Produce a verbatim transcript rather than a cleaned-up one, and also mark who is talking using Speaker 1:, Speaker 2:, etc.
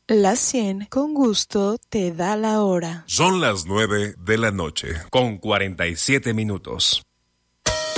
Speaker 1: La cien con gusto te da la hora.
Speaker 2: Son las nueve de la noche, con cuarenta y siete minutos.